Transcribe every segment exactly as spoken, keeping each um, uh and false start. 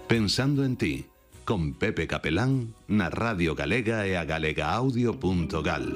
Pensando en ti, con Pepe Capelán, na Radio Galega e a galegaaudio punto gal.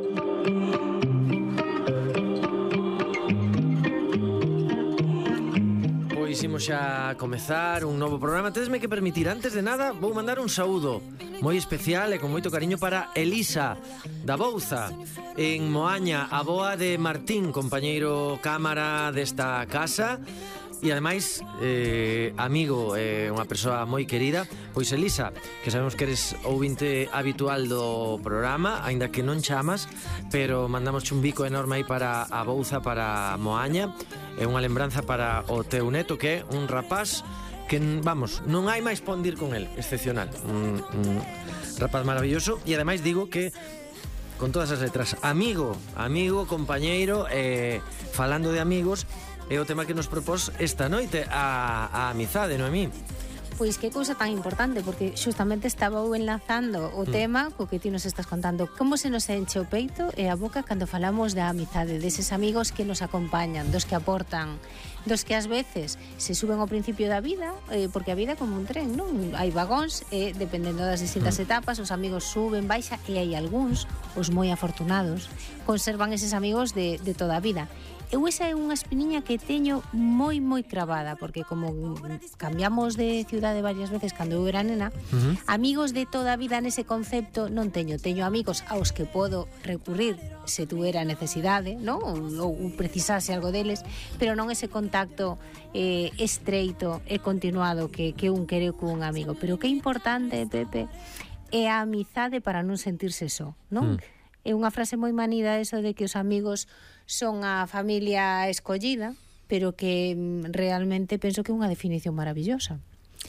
Pois imos xa comezar un novo programa. Tedesme que permitir, antes de nada, vou mandar un saúdo moi especial e con moito cariño para Elisa da Bouza, en Moaña, a boa de Martín, compañeiro cámara desta casa e ademais eh, amigo, eh, unha persoa moi querida. Pois Elisa, que sabemos que eres ouvinte habitual do programa, aínda que non chamas, pero mandamos un bico enorme aí para a Bouza, para Moaña. É unha lembranza para o teu neto, que é un rapaz que, vamos, non hai máis pondir con el, excepcional, un, un rapaz maravilloso. E ademais digo que con todas as letras, amigo, amigo, compañeiro, eh, falando de amigos, é o tema que nos propós esta noite, a, a amizade, non a mí? Pois que cousa tan importante, porque xustamente estaba eu enlazando o mm. tema co que ti nos estás contando. Como se nos enche o peito e a boca cando falamos da amizade, deses amigos que nos acompañan, dos que aportan, dos que ás veces se suben ao principio da vida, eh, porque a vida é como un tren, non? Hai vagóns e dependendo das distintas mm. etapas, os amigos suben, baixa, e hai algúns, os moi afortunados, conservan eses amigos de, de toda a vida. Eu esa é unha espiniña que teño moi moi cravada, porque como cambiamos de ciudade varias veces cando eu era nena, uh-huh. amigos de toda a vida nese concepto non teño. Teño amigos aos que podo recurrir se tuera necesidade, non? Ou, ou precisase algo deles, pero non ese contacto eh, estreito e continuado que, que un quere cun amigo. Pero que importante, Pepe, é a amizade para non sentirse só, non? Mm. É unha frase moi manida eso de que os amigos son a familia escollida, pero que realmente penso que é unha definición maravillosa.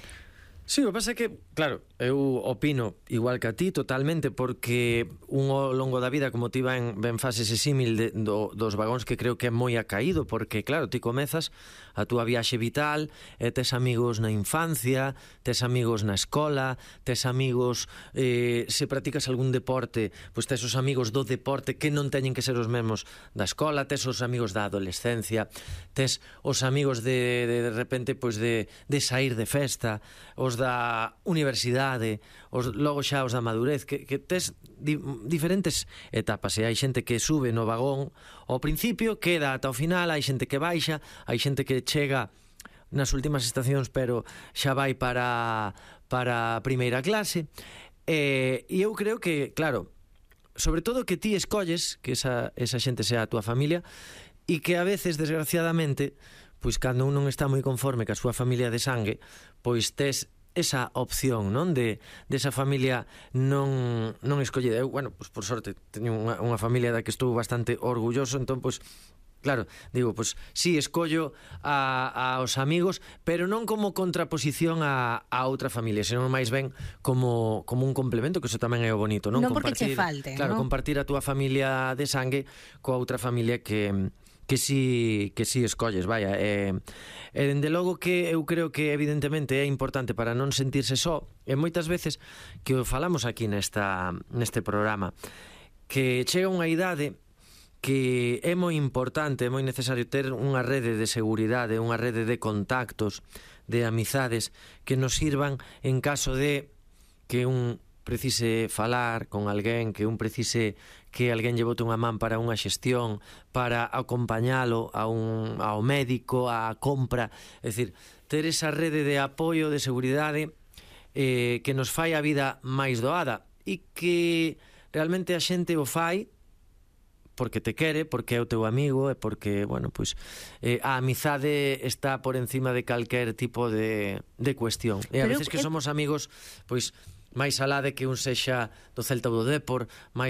Sí, o que pasa é que, claro, eu opino igual que a ti totalmente, porque un ao longo da vida, como ti ben, ben faz ese símil de, do, dos vagóns, que creo que é moi acaído, porque claro, ti comezas a túa viaxe vital e tes amigos na infancia, tes amigos na escola, tes amigos eh, se practicas algún deporte, pois tes os amigos do deporte que non teñen que ser os mesmos da escola, tes os amigos da adolescencia, tes os amigos de, de, de repente, pois de, de sair de festa, os da universidade, os, logo xa os da madurez, que, que tes di, diferentes etapas, e hai xente que sube no vagón ao principio, queda ata o final, hai xente que baixa, hai xente que chega nas últimas estacións pero xa vai para para a primeira clase, e, e eu creo que, claro, sobre todo que ti escolles que esa, esa xente sea a túa familia, e que a veces, desgraciadamente, pois cando un non está moi conforme ca súa familia de sangue, pois tes esa opción, non, de, de esa familia non, non escollida. Eu, bueno, pues por sorte teño unha, unha familia da que estou bastante orgulloso, entón, pues, claro, digo, pues sí, escollo a, aos amigos, pero non como contraposición a, a outra familia, senón máis ben como, como un complemento, que eso tamén é o bonito, non? Non porque compartir, che falte, claro, non? Compartir a túa familia de sangue coa outra familia que que si, que si escolles, vaya. E, e dende logo que eu creo que evidentemente é importante para non sentirse só, e moitas veces que o falamos aquí nesta, neste programa, que chega unha idade que é moi importante, é moi necesario ter unha rede de seguridade, unha rede de contactos, de amizades que nos sirvan en caso de que un precise falar con alguén, que un precise que alguén lle bote unha man para unha xestión, para acompañalo a un, ao médico, á compra. É dicir, ter esa rede de apoio, de seguridade, eh, que nos fai a vida máis doada, e que realmente a xente o fai porque te quere, porque é o teu amigo, e porque, bueno, pois eh, a amizade está por encima de calquer tipo de, de cuestión. E a veces que somos amigos, pois máis alá de que un sexa do Celta ou do Dépor, máis